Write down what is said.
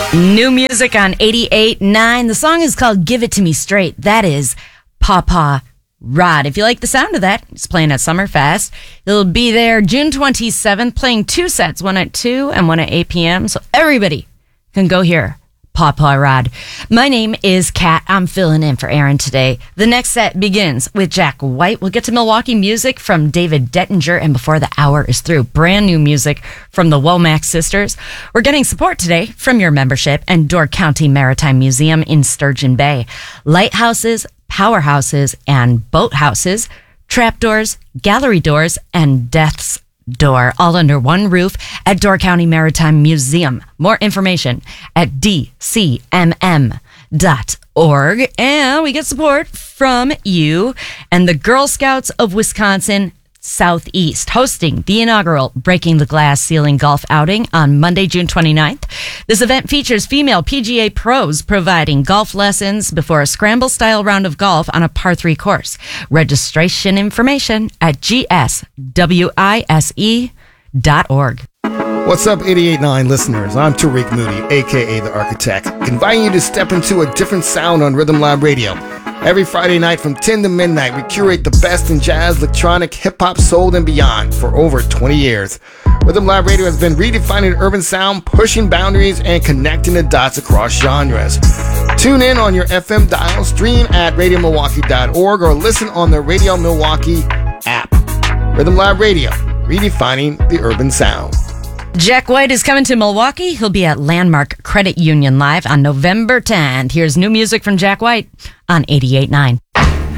New music on 88.9. The song is called Give It To Me Straight. That is Papa Rod. If you like the sound of that, it's playing at Summerfest. He'll be there June 27th, playing two sets, one at 2 and one at 8 p.m. So everybody can go hear Papa Rod. My name is Kat. I'm filling in for Aaron today. The next set begins with Jack White. We'll get to Milwaukee music from David Dettinger, and before the hour is through, brand new music from the Womack Sisters. We're getting support today from your membership and Door County Maritime Museum in Sturgeon Bay. Lighthouses, powerhouses, and boathouses, trapdoors, gallery doors, and death's door, all under one roof at Door County Maritime Museum. More information at dcmm.org. And we get support from you and the Girl Scouts of Wisconsin Southeast, hosting the inaugural Breaking the Glass Ceiling Golf outing on Monday, June 29th. This event features female PGA pros providing golf lessons before a scramble-style round of golf on a par 3 course. Registration information at gswise.org. What's up, 88.9 listeners? I'm Tariq Moody, a.k.a. The Architect, inviting you to step into a different sound on Rhythm Lab Radio. Every Friday night from 10 to midnight, we curate the best in jazz, electronic, hip-hop, soul, and beyond for over 20 years. Rhythm Lab Radio has been redefining urban sound, pushing boundaries, and connecting the dots across genres. Tune in on your FM dial, stream at radiomilwaukee.org, or listen on the Radio Milwaukee app. Rhythm Lab Radio, redefining the urban sound. Jack White is coming to Milwaukee. He'll be at Landmark Credit Union Live on November 10th. Here's new music from Jack White on 88.9.